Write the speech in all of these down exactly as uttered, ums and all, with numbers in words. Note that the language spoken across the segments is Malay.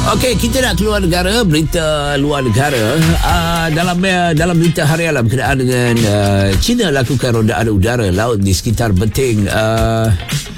Okey, kita nak keluar negara, berita luar negara. Uh, dalam uh, dalam berita harian berkenaan dengan uh, China lakukan rondaan udara laut di sekitar Beting uh,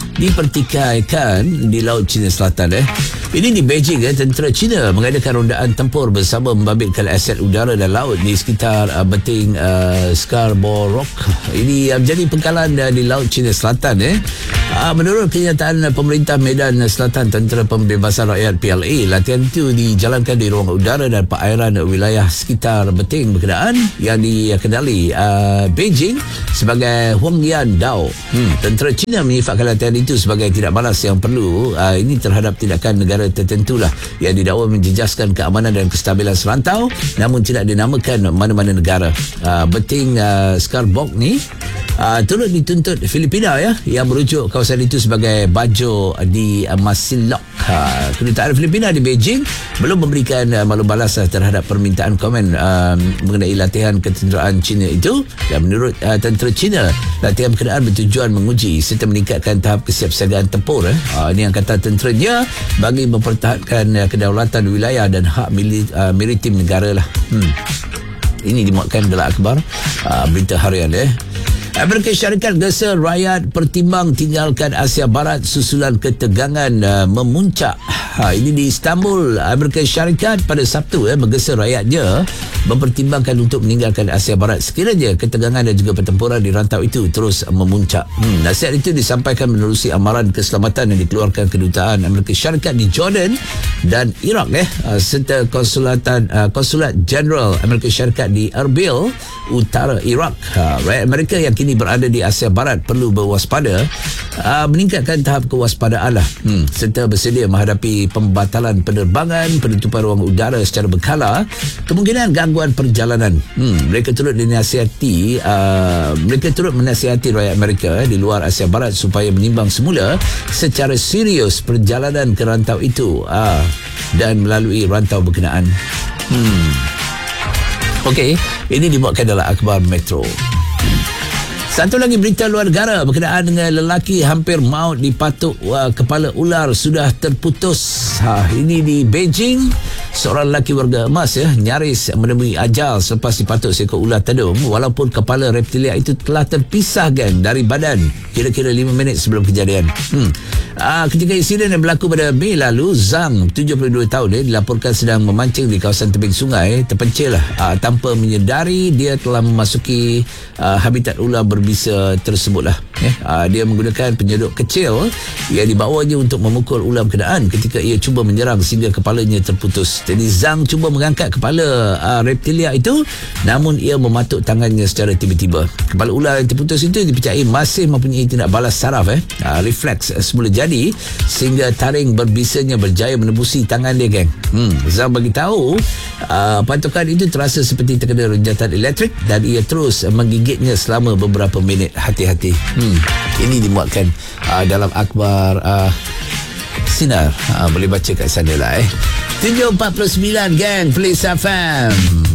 dipertikaikan di Laut China Selatan. Eh. Ini di Beijing, eh, tentera China mengadakan rondaan tempur bersama membabitkan aset udara dan laut di sekitar uh, Beting uh, Scarborough. Ini uh, menjadi pengkalan uh, di Laut China Selatan. Eh. Uh, menurut kenyataan uh, pemerintah Medan Selatan Tentera Pembebasan Rakyat P L A, latihan itu dijalankan di ruang udara dan perairan wilayah sekitar Beting berkenaan yang dikendali uh, Beijing sebagai Huangyan Dao. Hmm, tentera China menyifatkan latihan itu sebagai tidak balas yang perlu uh, ini terhadap tindakan negara tertentulah yang didakwa menjejaskan keamanan dan kestabilan serantau, namun tidak dinamakan mana-mana negara. Uh, Beting uh, Scarborough ni uh, turut dituntut Filipina ya, yang merujuk kawasan itu sebagai Bajo di uh, Masinloc. Uh, kedutaan Filipina di Beijing belum memberikan uh, maklum balas uh, terhadap permintaan komen uh, mengenai latihan ketenteraan China itu. Dan menurut uh, tentera China, latihan berkenaan bertujuan menguji serta meningkatkan tahap kesiapsiagaan tempur. Eh. Uh, ini angkatan tenteranya bagi mempertahankan uh, kedaulatan wilayah dan hak mili, uh, maritim negara lah. Hmm. Ini dimuatkan dalam akhbar uh, berita harian. Eh. Amerika Syarikat gesa rakyat pertimbang tinggalkan Asia Barat susulan ketegangan uh, memuncak. Ha, ini di Istanbul, Amerika Syarikat pada Sabtu eh, menggesa rakyatnya mempertimbangkan untuk meninggalkan Asia Barat sekiranya ketegangan dan juga pertempuran di rantau itu terus memuncak. Hmm, nasihat itu disampaikan menerusi amaran keselamatan yang dikeluarkan kedutaan Amerika Syarikat di Jordan dan Iraq eh, serta konsulatan uh, konsulat Jenderal Amerika Syarikat di Erbil, utara Iraq. Ha, rakyat Amerika yang kini berada di Asia Barat perlu berwaspada, uh, meningkatkan tahap kewaspadaan lah, hmm, serta bersedia menghadapi pembatalan penerbangan, penutupan ruang udara secara berkala, kemungkinan gangguan perjalanan. Hmm, mereka turut dinasihati, uh, mereka turut menasihati rakyat Amerika eh, di luar Asia Barat supaya menimbang semula secara serius perjalanan ke rantau itu uh, dan melalui rantau berkenaan. Hmm. Okey, ini dibuatkan dalam akhbar Metro. Satu lagi berita luar negara berkenaan dengan lelaki hampir maut dipatuk uh, kepala ular sudah terputus. Ha, ini di Beijing, seorang lelaki warga emas ya, nyaris menemui ajal selepas dipatuk seekor ular tedung walaupun kepala reptilia itu telah terpisahkan dari badan kira-kira lima minit sebelum kejadian. Hmm. Uh, ketika insiden yang berlaku pada Mei lalu, Zhang, tujuh puluh dua tahun dia, dilaporkan sedang memancing di kawasan tebing sungai, terpencil lah. Uh, tanpa menyedari dia telah memasuki uh, habitat ular berbisa tersebut lah. Eh, uh, dia menggunakan penyeduk kecil yang dibawanya untuk memukul ular berkenaan ketika ia cuba menyerang sehingga kepalanya terputus. Jadi Zhang cuba mengangkat kepala uh, reptilia itu, namun ia mematuk tangannya secara tiba-tiba. Kepala ular yang terputus itu dipercayai masih mempunyai tindak balas saraf eh, uh, refleks uh, semula jadi sehingga taring berbisanya berjaya menembusi tangan dia, geng. Hmm, Zhang bagi tahu uh, patukan itu terasa seperti terkena renjatan elektrik dan ia terus menggigitnya selama beberapa minit. Hati-hati. Hmm, ini dimuatkan uh, dalam akhbar uh, Sinar. Uh, boleh baca kat sana lah eh. tujuh empat puluh sembilan, geng, Police F M.